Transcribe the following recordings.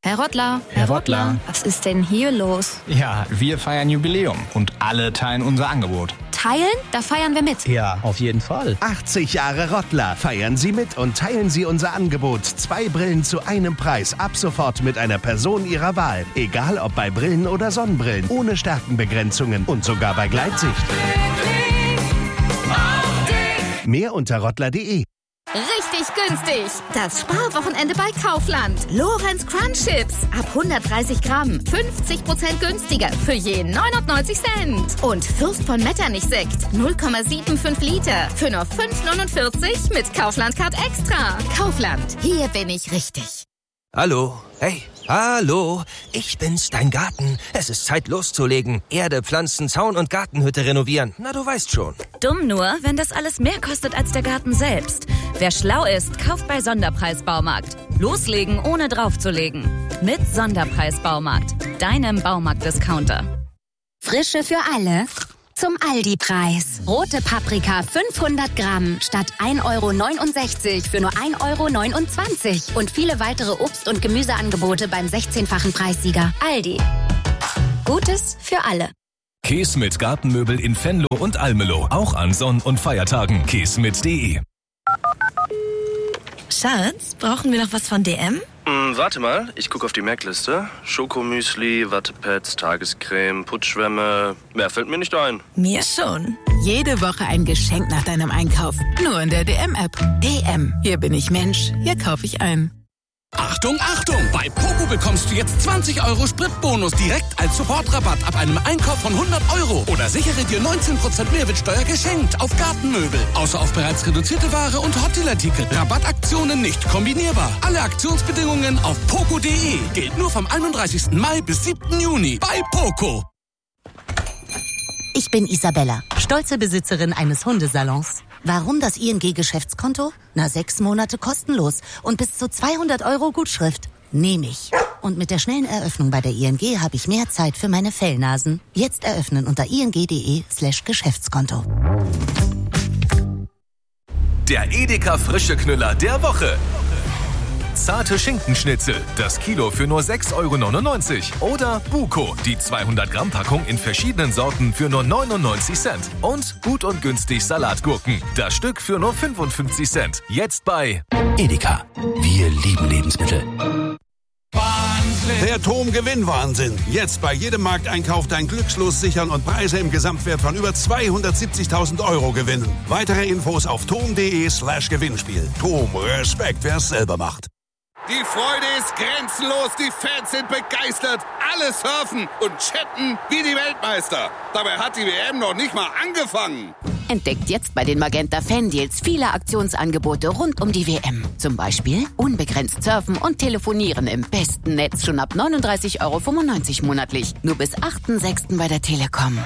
Herr Rottler. Herr Rottler. Was ist denn hier los? Ja, wir feiern Jubiläum und alle teilen unser Angebot. Teilen? Da feiern wir mit. Ja, auf jeden Fall. 80 Jahre Rottler. Feiern Sie mit und teilen Sie unser Angebot. 2 Brillen zu einem Preis. Ab sofort mit einer Person Ihrer Wahl. Egal ob bei Brillen oder Sonnenbrillen. Ohne Stärkenbegrenzungen und sogar bei Gleitsicht. Mehr unter rottler.de. Richtig günstig. Das Sparwochenende bei Kaufland. Lorenz Crunch Chips. Ab 130 Gramm. 50% günstiger. Für je 99 Cent. Und Fürst von Metternich Sekt. 0,75 Liter. Für nur 5,49 mit Kaufland Card Extra. Kaufland. Hier bin ich richtig. Hallo. Hey. Hallo. Ich bin's, dein Garten. Es ist Zeit loszulegen. Erde, Pflanzen, Zaun und Gartenhütte renovieren. Na, du weißt schon. Dumm nur, wenn das alles mehr kostet als der Garten selbst. Wer schlau ist, kauft bei Sonderpreis Baumarkt. Loslegen, ohne draufzulegen. Mit Sonderpreis Baumarkt. Deinem Baumarkt-Discounter. Frische für alle. Zum Aldi-Preis. Rote Paprika 500 Gramm statt 1,69 € für nur 1,29 €. Und viele weitere Obst- und Gemüseangebote beim 16-fachen Preissieger. Aldi. Gutes für alle. Käsmit Gartenmöbel in Venlo und Almelo. Auch an Sonn- und Feiertagen. Käsmit.de. Schatz, brauchen wir noch was von DM? Warte mal, ich gucke auf die Merkliste. Schokomüsli, Wattepads, Tagescreme, Putzschwämme. Mehr fällt mir nicht ein. Mir schon. Jede Woche ein Geschenk nach deinem Einkauf. Nur in der DM-App. DM. Hier bin ich Mensch. Hier kaufe ich ein. Achtung, Achtung! Bei Poco bekommst du jetzt 20 € Spritbonus direkt als Sofortrabatt ab einem Einkauf von 100 €. Oder sichere dir 19% Mehrwertsteuer geschenkt auf Gartenmöbel. Außer auf bereits reduzierte Ware und Hotdeal-Artikel. Rabattaktionen nicht kombinierbar. Alle Aktionsbedingungen auf poco.de. Gilt nur vom 31. Mai bis 7. Juni. Bei Poco. Ich bin Isabella, stolze Besitzerin eines Hundesalons. Warum das ING-Geschäftskonto? 6 Monate kostenlos und bis zu 200 € Gutschrift. Nehme ich. Und mit der schnellen Eröffnung bei der ING habe ich mehr Zeit für meine Fellnasen. Jetzt eröffnen unter ing.de/Geschäftskonto. Der Edeka Frische Knüller der Woche. Zarte Schinkenschnitzel, das Kilo für nur 6,99 €. Oder Buko, die 200 Gramm Packung in verschiedenen Sorten für nur 99 Cent. Und gut und günstig Salatgurken, das Stück für nur 55 Cent. Jetzt bei Edeka. Wir lieben Lebensmittel. Der TOM-Gewinnwahnsinn. Jetzt bei jedem Markteinkauf dein Glückslos sichern und Preise im Gesamtwert von über 270.000 € gewinnen. Weitere Infos auf tom.de/Gewinnspiel. TOM, Respekt, wer es selber macht. Die Freude ist grenzenlos, die Fans sind begeistert, alle surfen und chatten wie die Weltmeister. Dabei hat die WM noch nicht mal angefangen. Entdeckt jetzt bei den Magenta Fan-Deals viele Aktionsangebote rund um die WM. Zum Beispiel unbegrenzt surfen und telefonieren im besten Netz schon ab 39,95 € monatlich. Nur bis 8.6. bei der Telekom.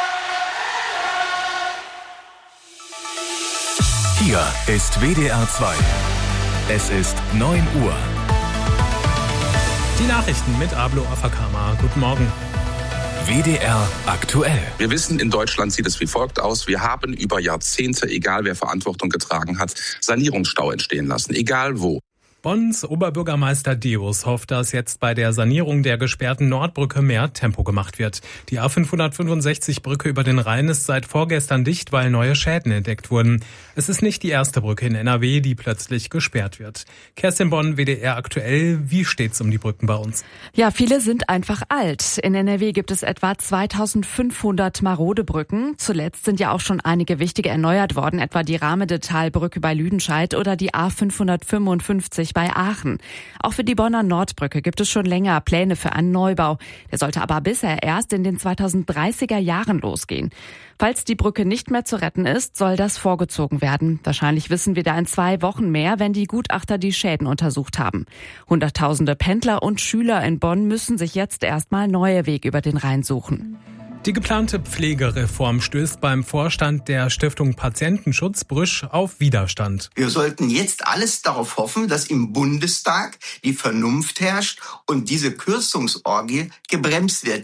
Hier ist WDR 2. Es ist 9 Uhr. Die Nachrichten mit Ablo Afakama. Guten Morgen. WDR aktuell. Wir wissen, in Deutschland sieht es wie folgt aus. Wir haben über Jahrzehnte, egal wer Verantwortung getragen hat, Sanierungsstau entstehen lassen, egal wo. Bonns Oberbürgermeister Deus hofft, dass jetzt bei der Sanierung der gesperrten Nordbrücke mehr Tempo gemacht wird. Die A565-Brücke über den Rhein ist seit vorgestern dicht, weil neue Schäden entdeckt wurden. Es ist nicht die erste Brücke in NRW, die plötzlich gesperrt wird. Kerstin Bonn, WDR aktuell. Wie steht's um die Brücken bei uns? Ja, viele sind einfach alt. In NRW gibt es etwa 2500 marode Brücken. Zuletzt sind ja auch schon einige wichtige erneuert worden, etwa die Rahmedetalbrücke bei Lüdenscheid oder die A555 bei Aachen. Auch für die Bonner Nordbrücke gibt es schon länger Pläne für einen Neubau. Der sollte aber bisher erst in den 2030er Jahren losgehen. Falls die Brücke nicht mehr zu retten ist, soll das vorgezogen werden. Wahrscheinlich wissen wir da in 2 Wochen mehr, wenn die Gutachter die Schäden untersucht haben. Hunderttausende Pendler und Schüler in Bonn müssen sich jetzt erstmal neue Wege über den Rhein suchen. Die geplante Pflegereform stößt beim Vorstand der Stiftung Patientenschutz Brüsch auf Widerstand. Wir sollten jetzt alles darauf hoffen, dass im Bundestag die Vernunft herrscht und diese Kürzungsorgie gebremst wird.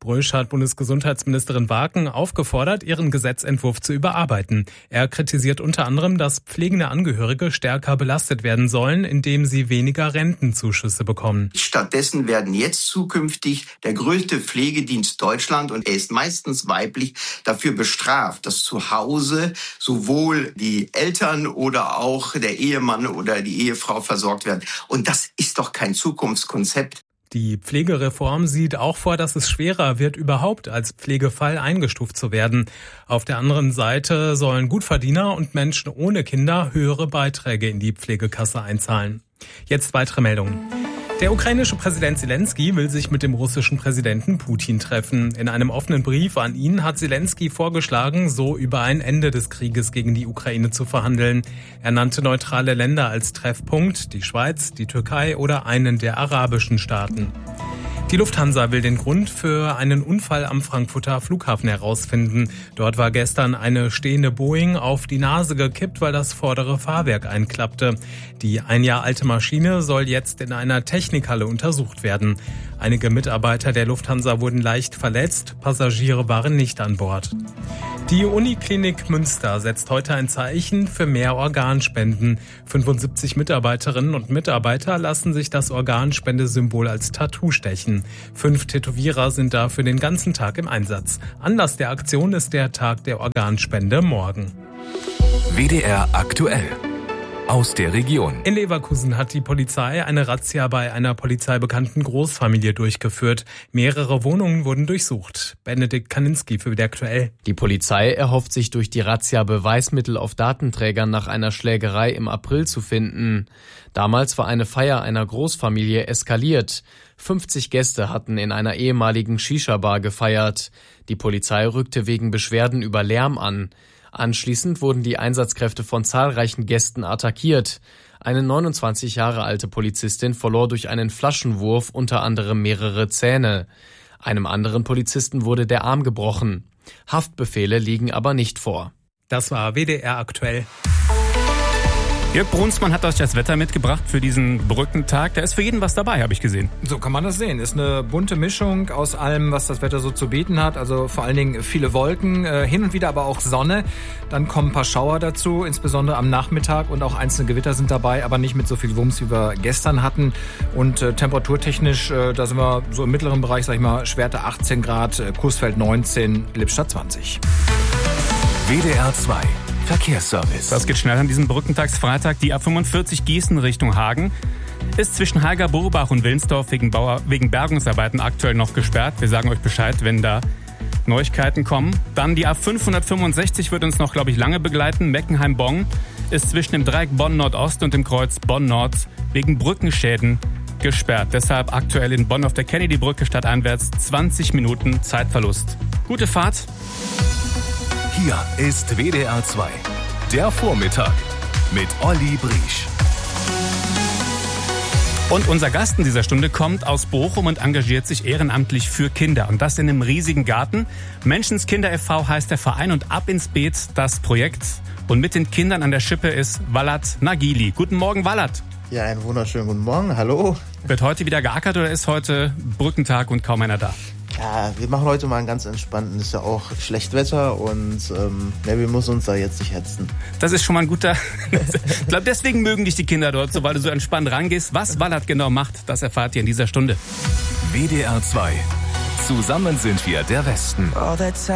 Brösch hat Bundesgesundheitsministerin Waken aufgefordert, ihren Gesetzentwurf zu überarbeiten. Er kritisiert unter anderem, dass pflegende Angehörige stärker belastet werden sollen, indem sie weniger Rentenzuschüsse bekommen. Stattdessen werden jetzt zukünftig der größte Pflegedienst Deutschland, und er ist meistens weiblich, dafür bestraft, dass zu Hause sowohl die Eltern oder auch der Ehemann oder die Ehefrau versorgt werden. Und das ist doch kein Zukunftskonzept. Die Pflegereform sieht auch vor, dass es schwerer wird, überhaupt als Pflegefall eingestuft zu werden. Auf der anderen Seite sollen Gutverdiener und Menschen ohne Kinder höhere Beiträge in die Pflegekasse einzahlen. Jetzt weitere Meldungen. Der ukrainische Präsident Zelensky will sich mit dem russischen Präsidenten Putin treffen. In einem offenen Brief an ihn hat Zelensky vorgeschlagen, so über ein Ende des Krieges gegen die Ukraine zu verhandeln. Er nannte neutrale Länder als Treffpunkt, die Schweiz, die Türkei oder einen der arabischen Staaten. Die Lufthansa will den Grund für einen Unfall am Frankfurter Flughafen herausfinden. Dort war gestern eine stehende Boeing auf die Nase gekippt, weil das vordere Fahrwerk einklappte. Die 1 Jahr alte Maschine soll jetzt in einer Technikhalle untersucht werden. Einige Mitarbeiter der Lufthansa wurden leicht verletzt, Passagiere waren nicht an Bord. Die Uniklinik Münster setzt heute ein Zeichen für mehr Organspenden. 75 Mitarbeiterinnen und Mitarbeiter lassen sich das Organspendesymbol als Tattoo stechen. 5 Tätowierer sind dafür den ganzen Tag im Einsatz. Anlass der Aktion ist der Tag der Organspende morgen. WDR aktuell. Aus der Region. In Leverkusen hat die Polizei eine Razzia bei einer polizeibekannten Großfamilie durchgeführt. Mehrere Wohnungen wurden durchsucht. Benedikt Kaninski für WDR aktuell. Die Polizei erhofft sich durch die Razzia Beweismittel auf Datenträgern nach einer Schlägerei im April zu finden. Damals war eine Feier einer Großfamilie eskaliert. 50 Gäste hatten in einer ehemaligen Shisha-Bar gefeiert. Die Polizei rückte wegen Beschwerden über Lärm an. Anschließend wurden die Einsatzkräfte von zahlreichen Gästen attackiert. Eine 29 Jahre alte Polizistin verlor durch einen Flaschenwurf unter anderem mehrere Zähne. Einem anderen Polizisten wurde der Arm gebrochen. Haftbefehle liegen aber nicht vor. Das war WDR aktuell. Jörg Brunsmann hat euch das Wetter mitgebracht für diesen Brückentag. Da ist für jeden was dabei, habe ich gesehen. So kann man das sehen. Ist eine bunte Mischung aus allem, was das Wetter so zu bieten hat. Also vor allen Dingen viele Wolken, hin und wieder aber auch Sonne. Dann kommen ein paar Schauer dazu, insbesondere am Nachmittag. Und auch einzelne Gewitter sind dabei, aber nicht mit so viel Wumms, wie wir gestern hatten. Und temperaturtechnisch, da sind wir so im mittleren Bereich, sag ich mal, Schwerte 18 Grad, Coesfeld 19, Lippstadt 20. WDR 2. Verkehrsservice. Das geht schnell an diesem Brückentagsfreitag. Die A45 Gießen Richtung Hagen ist zwischen Haiger-Burbach und Wilnsdorf wegen Bergungsarbeiten aktuell noch gesperrt. Wir sagen euch Bescheid, wenn da Neuigkeiten kommen. Dann die A565 wird uns noch, glaube ich, lange begleiten. Meckenheim-Bonn ist zwischen dem Dreieck Bonn-Nordost und dem Kreuz Bonn-Nord wegen Brückenschäden gesperrt. Deshalb aktuell in Bonn auf der Kennedy-Brücke stadteinwärts 20 Minuten Zeitverlust. Gute Fahrt. Hier ist WDR 2, der Vormittag mit Olli Briesch. Und unser Gast in dieser Stunde kommt aus Bochum und engagiert sich ehrenamtlich für Kinder. Und das in einem riesigen Garten. Menschenskinder e.V. heißt der Verein und Ab ins Beet das Projekt. Und mit den Kindern an der Schippe ist Walad Nagili. Guten Morgen, Walad. Ja, einen wunderschönen guten Morgen. Hallo. Wird heute wieder geackert oder ist heute Brückentag und kaum einer da? Ja, wir machen heute mal einen ganz entspannten. Es ist ja auch schlecht Wetter und wir müssen uns da jetzt nicht hetzen. Das ist schon mal ein guter... Ich glaube, deswegen mögen dich die Kinder dort so, weil du so entspannt rangehst. Was Walad genau macht, das erfahrt ihr in dieser Stunde. WDR 2. Zusammen sind wir der Westen.